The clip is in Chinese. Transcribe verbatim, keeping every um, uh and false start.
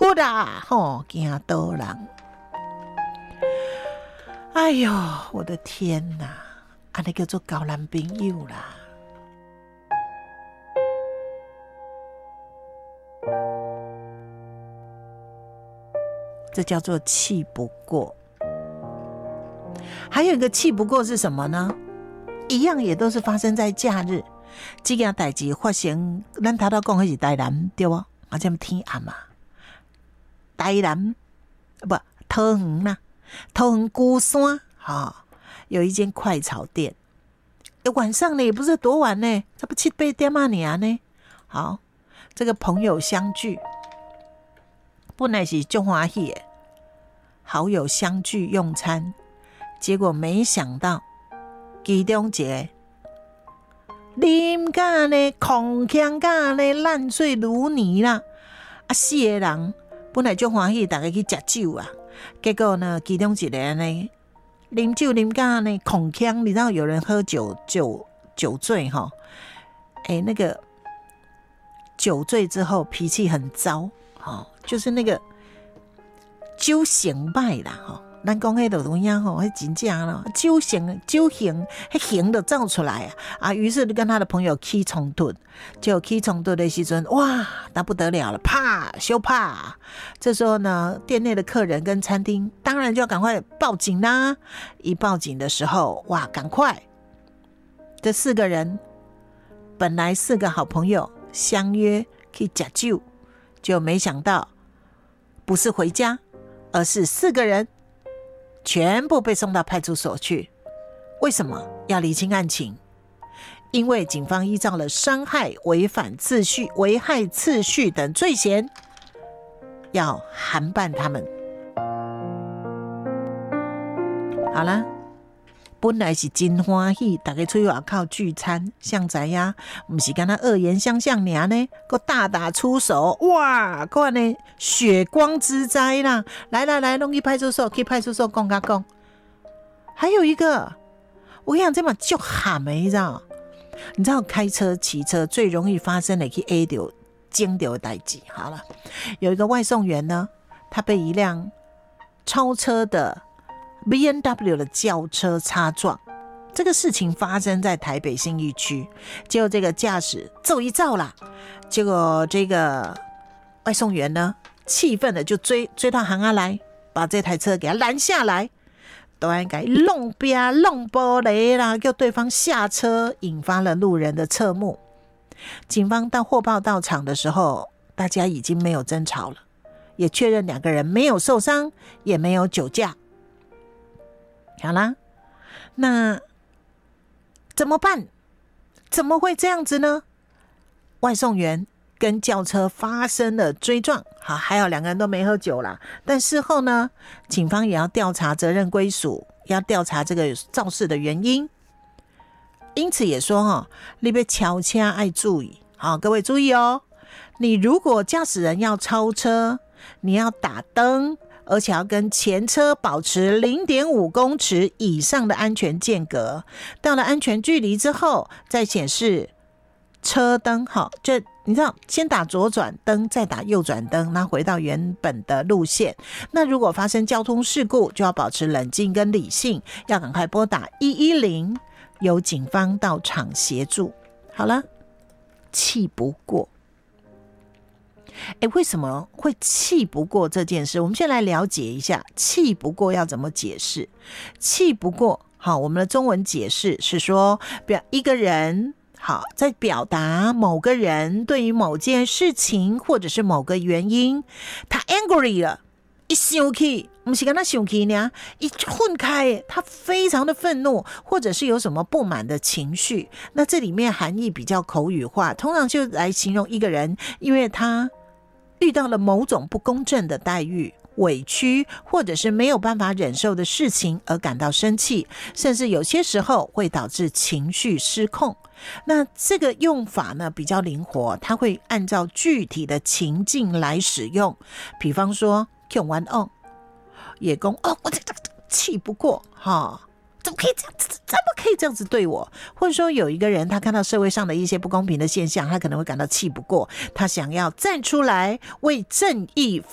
骨啊，吼，惊倒人。哎呦，我的天哪！啊，那叫做交男朋友啦。这叫做气不过。还有一个气不过是什么呢？一样也都是发生在假日。这件代志发生，咱头头讲的是台南，对不？啊，这么天暗嘛，台南不桃园啦，桃园孤山哈、哦，有一间快炒店。晚上呢也不是多晚呢，这不七八点啊年呢。好，这个朋友相聚，本来是就欢喜的，好友相聚用餐，结果没想到其中一个啉甲呢，狂呛甲呢，烂醉如泥啦！啊，四个人本来就欢喜，大家去食酒啊，结果呢，其中一个呢，啉酒啉甲呢，狂呛，你知道有人喝酒酒酒醉哈，哎、欸，那个酒醉之后脾气很糟，哈，就是那个酒醒败啦，哈。咱讲迄种样吼，迄真正咯，酒醒酒醒，迄形就造出来啊！啊，于是就跟他的朋友起冲突，就起冲突的时阵，哇，那不得了了，怕羞怕！这时候呢，店内的客人跟餐厅当然就要赶快报警啦。一报警的时候，哇，赶快！这四个人本来四个好朋友相约去吃酒，就没想到不是回家，而是四个人。全部被送到派出所去。为什么要厘清案情？因为警方依照了伤害、违反秩序、危害秩序等罪嫌，要函办他们。好了，本来是真欢喜，大家出去外口聚餐，像知呀，不是跟他恶言相向尔呢，够大打出手，哇，看呢血光之灾啦！来来来，弄去派出所，去派出所讲甲讲。还有一个，我跟你讲，这嘛就喊的，你知道？你知道开车、骑车最容易发生的去 A 到、惊到的代志。好了，有一个外送员呢，他被一辆超车的 B M W 的轿车擦撞，这个事情发生在台北信义区。结果这个驾驶走一照啦，结果这个外送员呢，气愤的就追追到行下来，把这台车给他拦下来，都应该弄壁、弄玻璃啦，叫对方下车，引发了路人的侧目。警方到获报到场的时候，大家已经没有争吵了，也确认两个人没有受伤，也没有酒驾。好啦，那怎么办？怎么会这样子呢？外送员跟轿车发生了追撞，好，还有两个人都没喝酒啦。但事后呢，警方也要调查责任归属，要调查这个肇事的原因。因此也说哈，你要超车要注意，好，各位注意哦。你如果驾驶人要超车，你要打灯，而且要跟前车保持 零点五公尺以上的安全间隔。到了安全距离之后，再显示车灯，好，这你知道，先打左转灯，再打右转灯，那回到原本的路线。那如果发生交通事故，就要保持冷静跟理性，要赶快拨打一一零，由警方到场协助。好了，气不过。哎，为什么会气不过这件事？我们先来了解一下气不过要怎么解释。气不过，好，我们的中文解释是说，表一个人好在表达某个人对于某件事情或者是某个原因，他 angry 了，一生气，不是跟他生气呢，一混开，他非常的愤怒，或者是有什么不满的情绪。那这里面含义比较口语化，通常就来形容一个人，因为他遇到了某种不公正的待遇、委屈，或者是没有办法忍受的事情而感到生气，甚至有些时候会导致情绪失控。那这个用法呢比较灵活，它会按照具体的情境来使用。比方说，用完哦，也讲哦，我这这气不过哈。怎么可以这样子？怎么可以这样子对我？或者说，有一个人他看到社会上的一些不公平的现象，他可能会感到气不过，他想要站出来为正义